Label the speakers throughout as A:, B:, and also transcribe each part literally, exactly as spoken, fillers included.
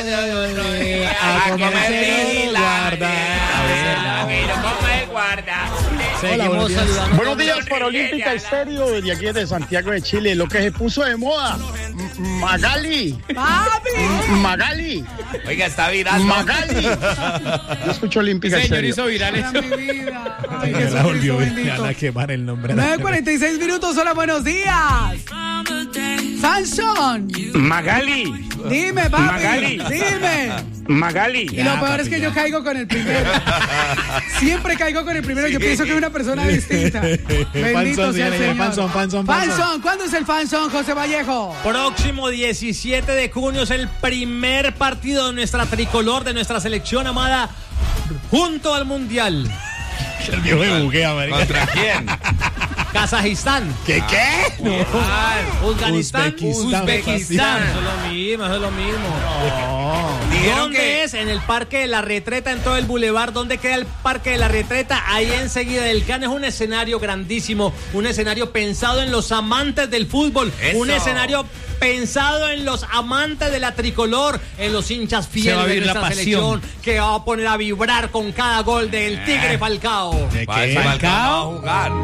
A: a comerse lo guarda. A ver, ¿cómo guarda?
B: Hola, buenos días.
C: Buenos días para Olímpica Estéreo, desde aquí de Santiago de Chile. Lo que se puso de moda, Magali.
D: ¡Papi!
C: Magali.
A: Oiga, está viral.
C: Magali. Yo escucho Olímpica Estéreo.
B: Señor hizo viral eso.
D: Mi vida. Ay,
B: Ya la volvió
D: Jesucristo
B: a
D: bendito.
B: quemar el nombre.
D: nueve cuarenta y seis minutos, hola, buenos días. Fanson,
C: Magali.
D: dime, papi,
C: Magali.
D: dime.
C: Magali.
D: Y lo peor es que yo caigo con el primero. Siempre caigo con el primero. Yo pienso que es una persona distinta. Bendito
B: Fanson,
D: sea el
B: señora,
D: Señor.
B: Fanson, Fanson, Fanson.
D: Fanson, ¿cuándo es el Fanson, José Vallejo?
E: Próximo diecisiete de junio es el primer partido de nuestra tricolor, de nuestra selección amada, junto al Mundial.
B: El viejo de buguea, marica.
A: ¿Contra quién?
E: Kazajistán.
B: ¿Qué, qué?
E: No. Afganistán.
B: Uzbekistán.
E: Uzbekistán. Eso es lo mismo, eso es lo mismo.
A: Dijeron
E: ¿Dónde
A: que
E: es? En el Parque de la Retreta, en todo el bulevar. ¿Dónde queda el Parque de la Retreta? Ahí enseguida del Can. Es un escenario grandísimo, un escenario pensado en los amantes del fútbol,
A: Eso.
E: un escenario pensado en los amantes de la tricolor, en los hinchas
B: Se va
E: fieles
B: a
E: de
B: vivir la
E: nuestra
B: pasión.
E: selección, que va a poner a vibrar con cada gol del Tigre Falcao.
B: ¿De
A: Va
B: qué?
A: a
B: Falcao?
A: jugar.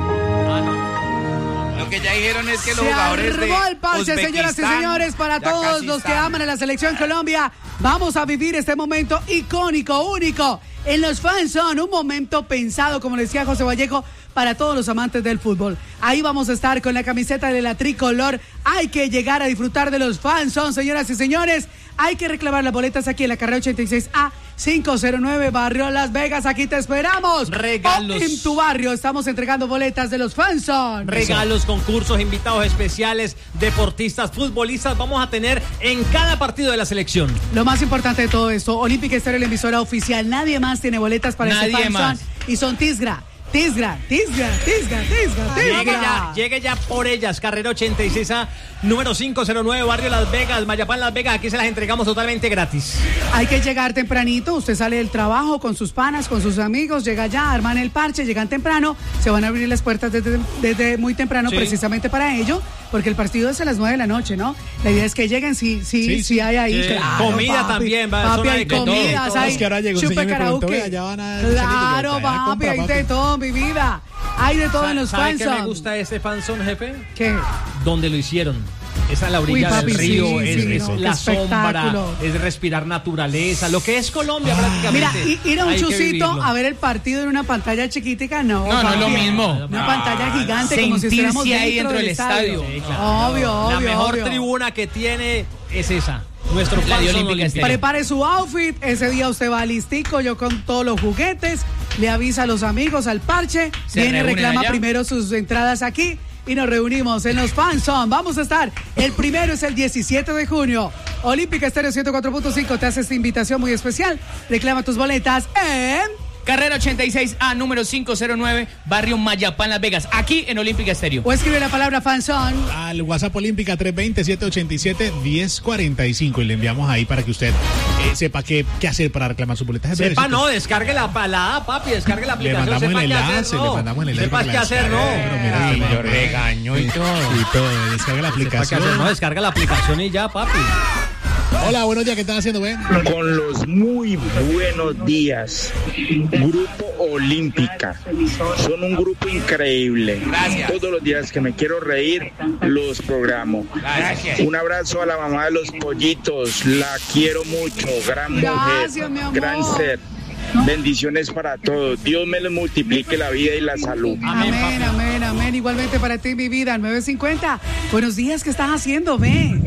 A: Lo que ya dijeron es que los
D: Se
A: jugadores de
D: armó el parche, señoras y
A: Uzbekistán
D: señores, para
A: ya
D: todos
A: casi
D: los que
A: están.
D: aman a la selección Colombia. Vamos a vivir este momento icónico, único. En los fans son un momento pensado, como decía José Vallejo, para todos los amantes del fútbol. Ahí vamos a estar con la camiseta de la tricolor. Hay que llegar a disfrutar de los fans son, señoras y señores. Hay que reclamar las boletas aquí en la carrera ochenta y seis A quinientos nueve, Barrio Las Vegas. Aquí te esperamos.
E: Regalos.
D: O en tu barrio estamos entregando boletas de los fans son.
E: Regalos, concursos, invitados especiales, deportistas, futbolistas. Vamos a tener en cada partido de la selección.
D: Lo más importante de todo esto, Olímpica Estéreo, la emisora oficial. Nadie más tiene boletas para
E: Nadie
D: este
E: más.
D: fanzón. Y son Tisgra, Tisgra, Tisgra, Tisgra, Tisgra,
E: Llegue
D: Tisgra.
E: ya, llegue ya por ellas. Carrera ochenta y seis A, número quinientos nueve, Barrio Las Vegas, Mayapán, Las Vegas. Aquí se las entregamos totalmente gratis.
D: Hay que llegar tempranito. Usted sale del trabajo con sus panas, con sus amigos, llega ya, arman el parche, llegan temprano. Se van a abrir las puertas desde, desde muy temprano,
E: Sí.
D: precisamente para ello, porque el partido es a las nueve de la noche, ¿no? La idea es que lleguen, si, si,
B: Sí,
D: si
B: sí.
D: hay ahí.
E: Sí.
D: Claro,
E: Comida
D: papi.
E: también, va,
D: Papi,
E: zona
D: hay
E: de todo.
D: comidas, hay
B: Es que ahora llegó un
D: chupe
B: señor y me preguntó,
D: karaoke.
B: "Vea, ya van a-
D: Claro,
B: ya
D: papi,
B: compra,
D: hay
B: papi".
D: de todo, mi vida. Hay de todo en los
E: ¿Sabe
D: fans.
E: qué me gusta de este fanzón, jefe?
D: ¿Qué?
E: Donde lo hicieron. Es a la orilla
D: Uy, papi,
E: del río,
D: sí,
E: es,
D: sí,
E: es
D: no, qué
E: la sombra,
D: espectáculo.
E: es respirar naturaleza, lo que es Colombia
D: Mira,
E: prácticamente.
D: i- ir a un
E: Hay que
D: chucito
E: vivirlo.
D: a ver el partido en una pantalla chiquitica, no.
B: No, no es lo
D: papi.
B: mismo.
D: Una
E: No,
D: pantalla gigante, como si estuviéramos
B: sentirse ahí
D: dentro,
B: dentro
D: del
B: del
D: estadio.
B: estadio.
E: Sí, claro.
D: Obvio,
E: La
D: obvio,
E: mejor
D: obvio.
E: tribuna que tiene es esa. Nuestro
B: La de
E: fanzón
B: Olímpica
E: olímpico.
D: Prepare su outfit, ese día usted va listico, yo con todos los juguetes, le avisa a los amigos al parche,
B: Se
D: viene,
B: reúnen
D: reclama
B: allá.
D: primero sus entradas aquí y nos reunimos en los fanzone. Vamos a estar, el primero es el diecisiete de junio. Olímpica Estéreo ciento cuatro punto cinco te hace esta invitación muy especial. Reclama tus boletas en...
F: Carrera ochenta y seis A, número quinientos nueve, Barrio Mayapán, Las Vegas, aquí en Olímpica Estéreo.
D: O escribe la palabra fanzone.
B: Al WhatsApp Olímpica tres dos cero, siete ocho siete, uno cero cuatro cinco y le enviamos ahí para que usted eh, sepa qué, qué hacer para reclamar su boleta.
E: Sepa, no, descargue la palada, papi, descargue la
B: Le
E: aplicación.
B: mandamos
E: sepa
B: el
E: qué hacer,
B: enlace,
E: no.
B: le mandamos el enlace.
E: Sepas
B: para
E: qué
B: que
E: hacer,
B: la
E: no.
B: descargue, pero mira,
F: Ay,
B: no,
F: yo
B: no,
F: regaño y todo.
B: Y todo, descarga la
E: Sepa qué hacer,
B: aplicación.
E: no, descarga la aplicación y ya, papi.
B: Hola, buenos días, ¿qué están haciendo, ven?
C: Con los muy buenos días. Grupo Olímpica. Son un grupo increíble.
A: Gracias.
C: Todos los días que me quiero reír, los programo.
A: Gracias.
C: Un abrazo a la mamá de los pollitos. La quiero mucho. Gran mujer.
D: Gracias, mi amor.
C: Gran ser. Bendiciones para todos. Dios me les multiplique la vida y la salud.
E: Amén,
D: Amén,
E: papi.
D: amén, amén. Igualmente para ti, mi vida, nueve cincuenta. Buenos días, ¿qué estás haciendo? Ven.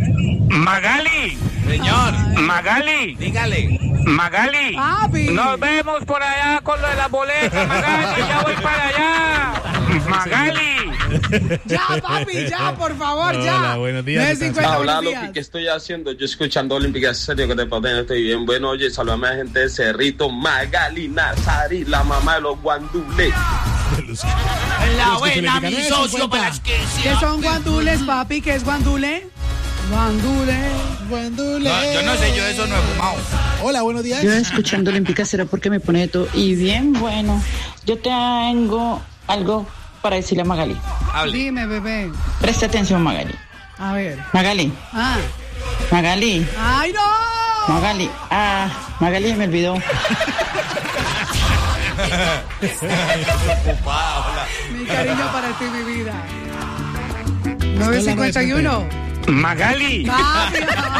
C: Magali,
A: Señor,
C: Magali,
A: dígale.
C: Magali.
D: Papi.
C: Nos vemos por allá con lo de las boletas, Magali. Ya voy para allá. Magali.
D: Ya, papi, ya, por favor, ya.
B: Hola, buenos días,
D: nueve
B: ¿qué tal?
D: cincuenta,
G: Habla
D: buenos
G: lo
D: días.
G: que estoy haciendo, yo escuchando Olímpica Serio, que te paten, estoy bien. Bueno, oye, saludame a la gente de Cerrito, Magali, Nazari, la mamá de los guandules.
F: La buena,
B: Olímpica,
F: mi
B: nueve
F: socio,
B: cincuenta.
F: para las que
D: ¿Qué son guandules, papi? ¿Qué es guandule? Guandule.
B: Guandule.
A: No, yo no sé, yo eso no he fumado.
B: Hola, buenos días.
H: Yo escuchando Olímpica será porque me pone de todo. Y bien, bueno, yo tengo algo para decirle a Magali.
A: Hable.
D: Dime, bebé.
H: Presta atención, Magali.
D: A ver.
H: Magali,
D: Ah.
H: Magali,
D: ¡Ay, no!
H: Magali, ah, Magali me olvidó.
D: Mi cariño para ti, mi vida. nueve cincuenta y uno.
C: Magali.
D: Magia.